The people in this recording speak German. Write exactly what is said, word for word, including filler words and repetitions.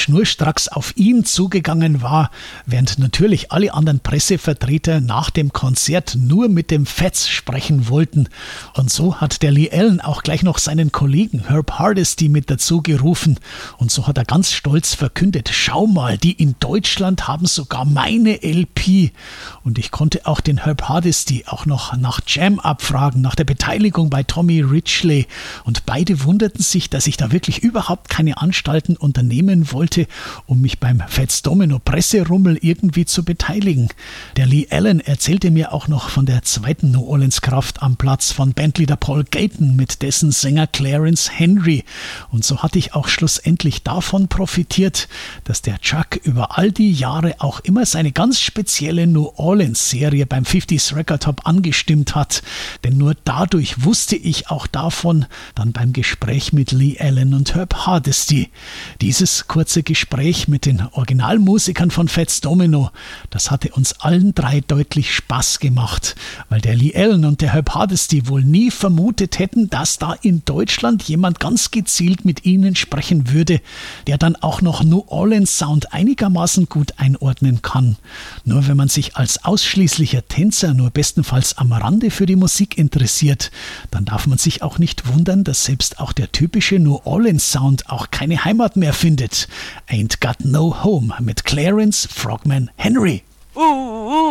schnurstracks auf ihn zugegangen war, während natürlich alle anderen Pressevertreter nach dem Konzert nur mit dem Fats sprechen wollten. Und so hat der Lee Allen auch gleich noch seinen Kollegen Herb Hardesty mit dazu gerufen. Und so hat er ganz stolz verkündet: Schau mal, die in Deutschland haben sogar meine L P. Und ich konnte auch den Herb Hardesty auch noch nach Jam abfragen, nach der Beteiligung bei Tommy Ridgley. Und beide wunderten sich, dass ich da wirklich überhaupt keine Anstalten unternehmen wollte, um mich beim Fats Domino Presserummel irgendwie zu beteiligen. Der Lee Allen erzählte mir auch noch von der zweiten New Orleans Kraft am Platz von Bandleader Paul Gayton mit dessen Sänger Clarence Henry. Und so hatte ich auch schlussendlich davon profitiert, dass der Chuck über all die Jahre auch immer seine ganz spezielle New Orleans Serie beim fünfziger Record Top angestimmt hat. Denn nur dadurch wusste ich auch davon, dann beim Gespräch mit Lee Allen und Herb Hardesty. Dieses kurze Gespräch mit den Originalmusikern von Fats Domino, das hatte uns allen drei deutlich Spaß gemacht, weil der Lee Allen und der Herb Hardesty wohl nie vermutet hätten, dass da in Deutschland jemand ganz gezielt mit ihnen sprechen würde, der dann auch noch New Orleans Sound einigermaßen gut einordnen kann. Nur wenn man sich als ausschließlicher Tänzer nur bestenfalls am Rande für die Musik interessiert, dann darf man sich auch nicht wundern, dass selbst auch der typische New Orleans Sound auch keine Heimat mehr findet. Ain't Got No Home mit Clarence Frogman Henry. Uh, uh.